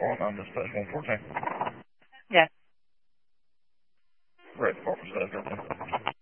calling on dispatch 114. Yeah. Right, department staff,